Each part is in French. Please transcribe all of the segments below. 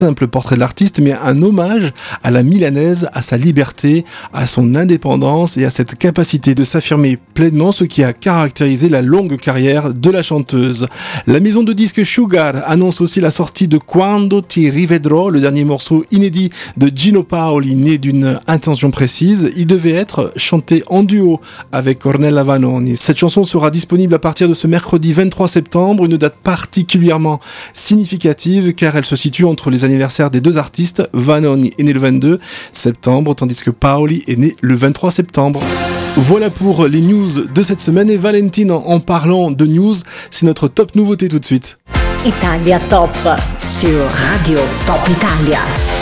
simple portrait de l'artiste, mais un hommage à la milanaise, à sa liberté, à son indépendance et à cette capacité de s'affirmer pleinement, ce qui a caractérisé la longue carrière de la chanteuse. La maison de disques Sugar annonce aussi la sortie de Quando ti rivedrò, le dernier morceau inédit de Gino Paoli, né d'une intention précise. Il devait être chanté en duo avec Ornella Vanoni. Cette chanson sera disponible à partir de ce mercredi 23 septembre, une date particulièrement significative car elle se situe entre les anniversaire des deux artistes. Vanoni est né le 22 septembre, tandis que Paoli est né le 23 septembre. Voilà pour les news de cette semaine. Et Valentine, en parlant de news, c'est notre top nouveauté tout de suite. Italia Top sur Radio Top Italia.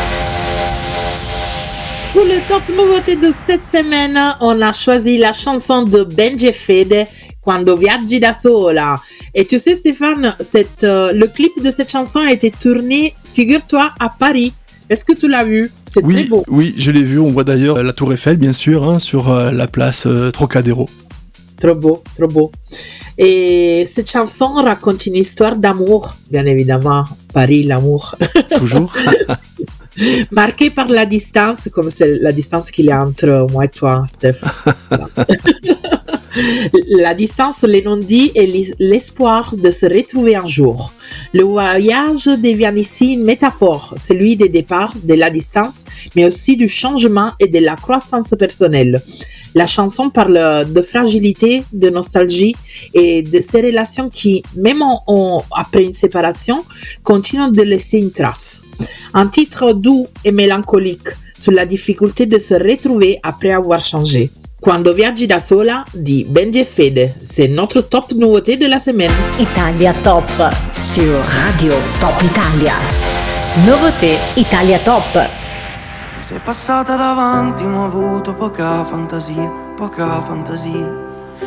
Pour le top nouveauté de cette semaine, on a choisi la chanson de Benji Fede, Quando viaggi da sola. Et tu sais Stéphane, le clip de cette chanson a été tourné, figure-toi, à Paris. Est-ce que tu l'as vu? C'est très beau. Oui, je l'ai vu. On voit d'ailleurs la Tour Eiffel, bien sûr, sur la place Trocadéro. Trop beau, trop beau. Et cette chanson raconte une histoire d'amour, bien évidemment. Paris, l'amour. Toujours. Marquée par la distance, comme c'est la distance qu'il y a entre moi et toi, Steph. La distance, les non-dits et l'espoir de se retrouver un jour. Le voyage devient ici une métaphore, celui des départs, de la distance, mais aussi du changement et de la croissance personnelle. La chanson parle de fragilité, de nostalgie et de ces relations qui, même après une séparation, continuent de laisser une trace. Un titre doux et mélancolique sur la difficulté de se retrouver après avoir changé. Quando viaggi da sola di Benji Fede, c'est notre top nouveauté de la semaine. Italia Top sur Radio Top Italia. Nouveauté Italia Top. Sei passata davanti ma ho avuto poca fantasia, poca fantasia.